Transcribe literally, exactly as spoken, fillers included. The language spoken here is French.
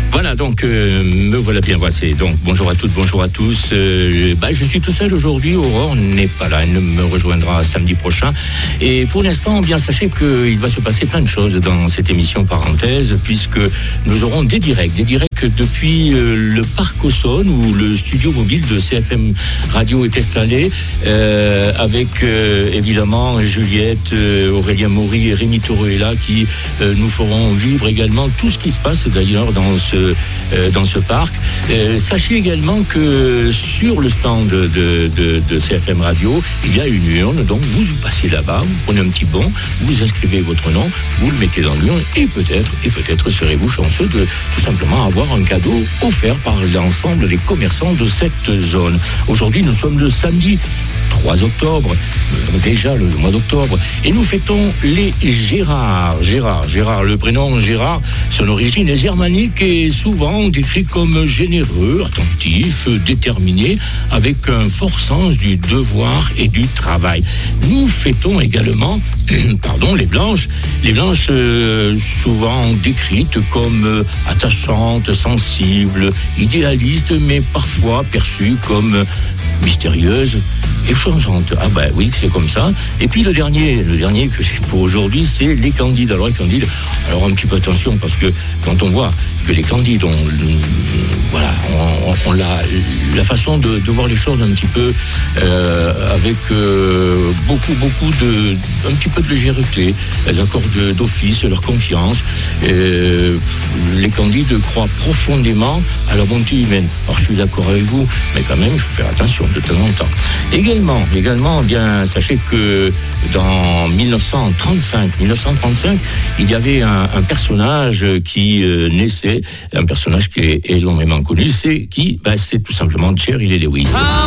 Voilà, donc euh, me voilà bien voici. Donc bonjour à toutes, bonjour à tous. Euh, bah, je suis tout seul aujourd'hui. Aurore n'est pas là, elle me rejoindra samedi prochain. Et pour l'instant, bien sachez qu'il va se passer plein de choses dans cette émission parenthèse, puisque nous aurons des directs, des directs depuis euh, le parc Aussonne où le studio mobile de C F M Radio est installé, euh, avec euh, évidemment Juliette, euh, Aurélien Maury et Rémi Torruella qui euh, nous feront vivre également tout ce qui se passe d'ailleurs dans ce euh, dans ce parc. Euh, sachez également que sur le stand de, de, de, de C F M Radio, il y a une urne, donc vous passez là-bas, vous prenez un petit bon, vous inscrivez votre nom, vous le mettez dans l'urne et peut-être, et peut-être serez-vous chanceux de tout simplement avoir un cadeau offert par l'ensemble des commerçants de cette zone. Aujourd'hui, nous sommes le samedi trois octobre, déjà le mois d'octobre, et nous fêtons les Gérard. Gérard, Gérard, le prénom Gérard, son origine est germanique et souvent décrit comme généreux, attentif, déterminé, avec un fort sens du devoir et du travail. Nous fêtons également, pardon, les Blanches, les Blanches euh, souvent décrites comme euh, attachantes, sensibles, idéalistes, mais parfois perçues comme mystérieuses et changeantes. Ah ben oui, c'est comme ça. Et puis le dernier, le dernier que j'ai pour aujourd'hui, c'est les Candides. Alors les Candides, alors un petit peu attention, parce que quand on voit que les Candides ont, voilà, on, on la, la façon de, de voir les choses un petit peu euh, avec euh, beaucoup, beaucoup de, un petit peu de légèreté. Elles accordent d'office leur confiance. Euh, les Candides croient profondément à la bonté humaine. Alors je suis d'accord avec vous, mais quand même il faut faire attention de temps en temps. Également, également, bien sachez que dans dix-neuf cent trente-cinq, dix-neuf cent trente-cinq, il y avait un, un personnage qui euh, naissait, un personnage qui est énormément connu, c'est qui, ben, c'est tout simplement Jerry Lee Lewis.